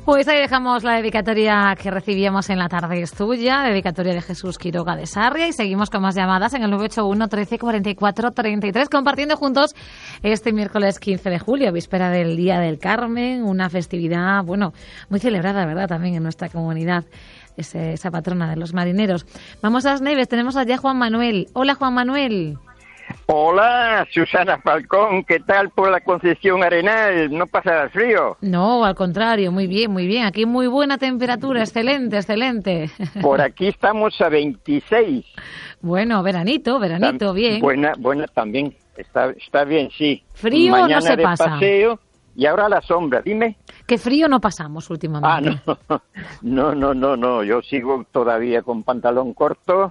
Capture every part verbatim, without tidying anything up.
Pues ahí dejamos la dedicatoria que recibíamos en la tarde es tuya, dedicatoria de Jesús Quiroga de Sarria, y seguimos con más llamadas en el nueve ocho uno, trece, cuarenta y cuatro, treinta y tres, compartiendo juntos este miércoles quince de julio, víspera del Día del Carmen, una festividad, bueno, muy celebrada, ¿verdad?, también en nuestra comunidad, ese, esa patrona de los marineros. Vamos a las Neves, tenemos allá a Juan Manuel. Hola, Juan Manuel. Hola, Susana Falcón, ¿qué tal por la Concepción Arenal? ¿No pasa frío? No, al contrario, muy bien, muy bien. Aquí muy buena temperatura, excelente, excelente. Por aquí estamos a veintiséis. Bueno, veranito, veranito, Tam- bien. Buena, buena también, está, está bien, sí. Frío Mañana no se de pasa. paseo y ahora la sombra, dime. ¿Qué frío no pasamos Ah, últimamente? no, no, no, no, no, yo sigo todavía con pantalón corto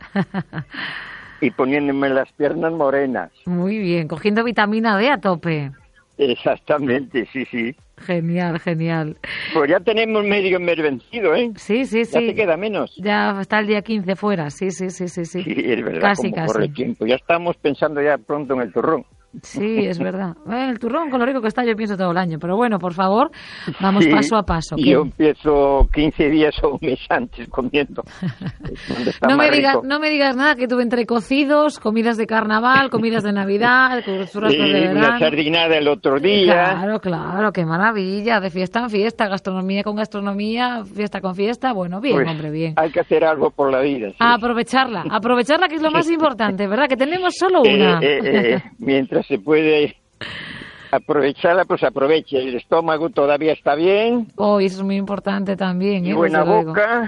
y poniéndome las piernas morenas. Muy bien, cogiendo vitamina D a tope. Exactamente, sí, sí. Genial, genial. Pues ya tenemos medio mes vencido, ¿eh? Sí, sí, Ya sí. te queda menos. Ya está el día quince fuera, sí, sí, sí, sí. Sí, Sí, es verdad, casi, como casi. corre el tiempo. Ya estamos pensando ya pronto en el turrón. Sí, es verdad. Eh, El turrón con lo rico que está yo pienso todo el año. Pero bueno, por favor, vamos Sí, paso a paso. que- Yo empiezo quince días o un mes antes comiendo. Es donde está No más me, digas, rico. no me digas nada, que tuve entre cocidos, comidas de carnaval, comidas de Navidad, churrascos Sí, de una verano. sardinada el otro día. Claro, claro, qué maravilla. De fiesta en fiesta, gastronomía con gastronomía, fiesta con fiesta. Bueno, bien, Pues hombre, bien. hay que hacer algo por la vida. sí. A aprovecharla, aprovecharla que es lo más importante, ¿verdad? Que tenemos solo una. Eh, eh, eh, mientras se puede aprovecharla, pues aproveche. El estómago todavía está bien. Oh, y eso es muy importante también, Y ¿eh? buena Desde luego. boca.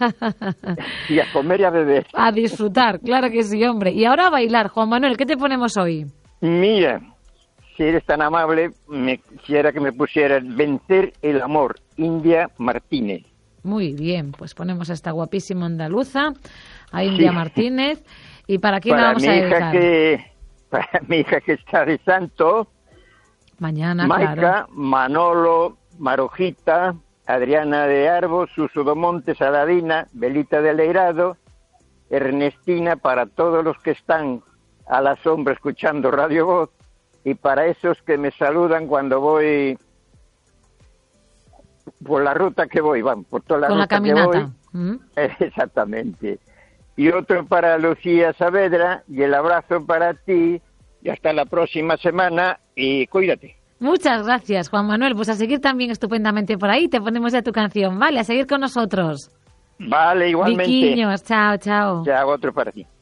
Y a comer y a beber. A disfrutar, claro que sí, hombre. Y ahora a bailar. Juan Manuel, ¿qué te ponemos hoy? Mira, si eres tan amable, me quisiera que me pusieras Vencer el Amor, India Martínez. Muy bien, pues ponemos a esta guapísima andaluza, a India Sí. Martínez. ¿Y para quién la Para vamos mi a hija dedicar? que para mi hija que está de santo, Mañana, Maica, claro. Manolo, Marojita, Adriana de Arbos, Suso do Monte, Saladina, Belita de Leirado, Ernestina, para todos los que están a la sombra escuchando Radio Voz, y para esos que me saludan cuando voy por la ruta que voy, van, por toda la Con la ruta que caminata. voy. ¿Mm? Exactamente. Y otro para Lucía Saavedra, y el abrazo para ti, y hasta la próxima semana, y cuídate. Muchas gracias, Juan Manuel. Pues a seguir también estupendamente por ahí. Te ponemos ya tu canción, ¿vale? A seguir con nosotros. Vale, igualmente. Viquiños, chao, chao. Ya, otro para ti.